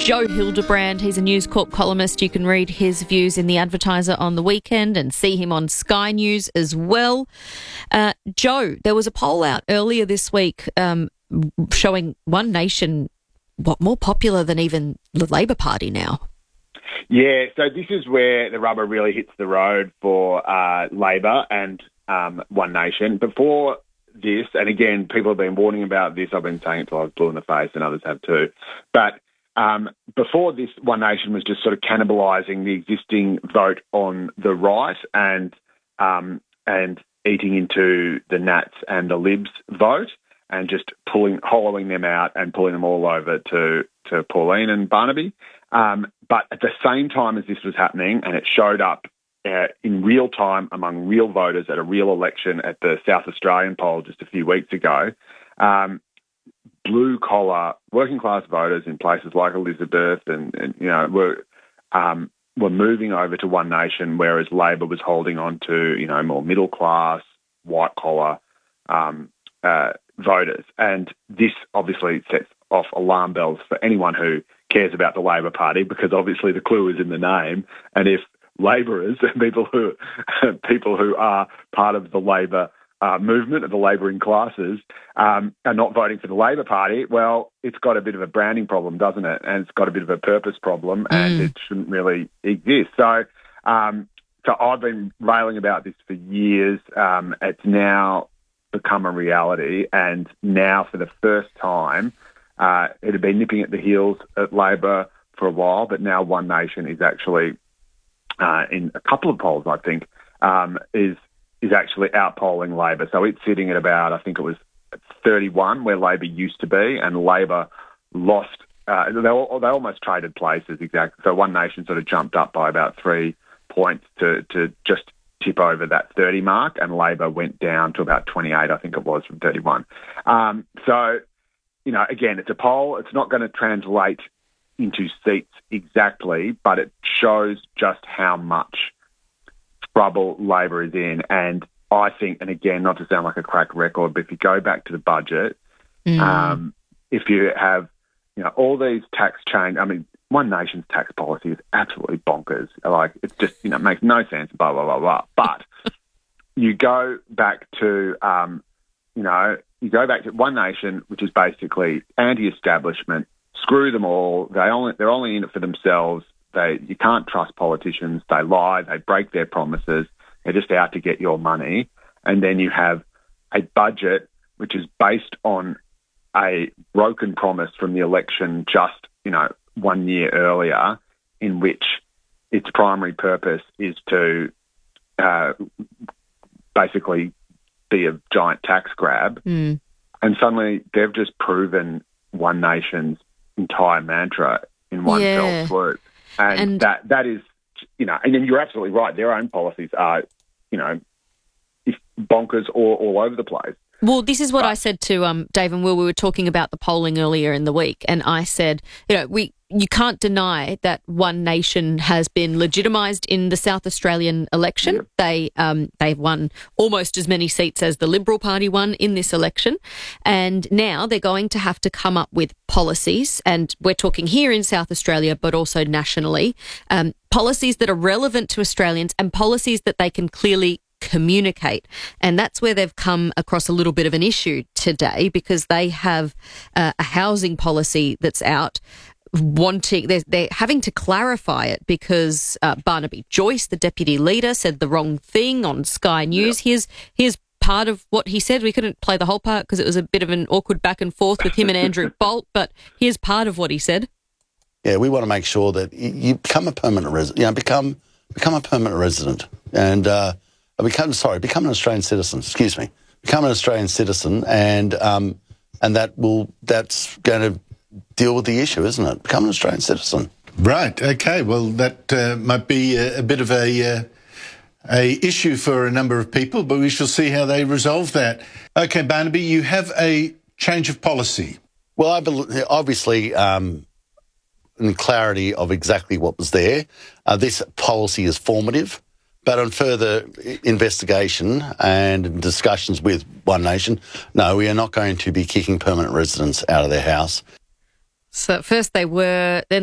Joe Hildebrand. He's a News Corp columnist. You can read his views in The Advertiser on the weekend and see him on Sky News as well. Joe, there was a poll out earlier this week showing One Nation more popular than even the Labor Party now. Yeah, so this is where the rubber really hits the road for Labor and One Nation. Before this, and again, people have been warning about this. I've been saying it till I was blue in the face, and others have too. But before this, One Nation was just sort of cannibalising the existing vote on the right and eating into the Nats and the Libs vote and just hollowing them out and pulling them all over to Pauline and Barnaby. But at the same time as this was happening, and it showed up in real time among real voters at a real election at the South Australian poll just a few weeks ago, blue-collar, working-class voters in places like Elizabeth were moving over to One Nation, whereas Labor was holding on to, more middle-class, white-collar voters. And this obviously sets off alarm bells for anyone who cares about the Labor Party, because obviously the clue is in the name. And if labourers and people who are part of the Labor movement of the labouring classes are not voting for the Labor Party, well, it's got a bit of a branding problem, doesn't it? And it's got a bit of a purpose problem, and it shouldn't really exist. So I've been railing about this for years. It's now become a reality, and now for the first time, it had been nipping at the heels at Labor for a while, but now One Nation is actually, in a couple of polls, I think, is actually outpolling Labor. So it's sitting at about, I think it was 31, where Labor used to be, and Labor lost. They almost traded places, exactly. So One Nation sort of jumped up by about 3 points to just tip over that 30 mark, and Labor went down to about 28, I think it was, from 31. So, again, it's a poll. It's not going to translate into seats exactly, but it shows just how much trouble Labor is in. And I think, and again, not to sound like a crack record, but if you go back to the budget, if you have, all these tax change, One Nation's tax policy is absolutely bonkers. Like, it's just, makes no sense, blah, blah, blah, blah. But you go back to, One Nation, which is basically anti-establishment, screw them all. They're only in it for themselves. You can't trust politicians. They lie. They break their promises. They're just out to get your money. And then you have a budget which is based on a broken promise from the election just, 1 year earlier, in which its primary purpose is to basically be a giant tax grab. And suddenly they've just proven One Nation's entire mantra in one fell swoop. And that is, and then you're absolutely right. Their own policies are, bonkers all over the place. Well, this is what I said to Dave and Will. We were talking about the polling earlier in the week, and I said, you can't deny that One Nation has been legitimised in the South Australian election. Yep. They've won almost as many seats as the Liberal Party won in this election, and now they're going to have to come up with policies, and we're talking here in South Australia, but also nationally, policies that are relevant to Australians and policies that they can clearly communicate. And that's where they've come across a little bit of an issue today, because they have a housing policy that's out. They're having to clarify it because Barnaby Joyce, the deputy leader, said the wrong thing on Sky News. Yep. Here's part of what he said. We couldn't play the whole part because it was a bit of an awkward back and forth with him and Andrew Bolt, but here's part of what he said. Yeah, we want to make sure that you become a permanent resident. Become a permanent resident, and become an Australian citizen. Excuse me, become an Australian citizen, and that's going to deal with the issue, isn't it? Become an Australian citizen. Right. Okay. Well, that might be a bit of a issue for a number of people, but we shall see how they resolve that. Okay, Barnaby, you have a change of policy. Well, I believe, obviously, in clarity of exactly what was there, this policy is formative. But on further investigation and discussions with One Nation, no, we are not going to be kicking permanent residents out of their house. So at first they were, then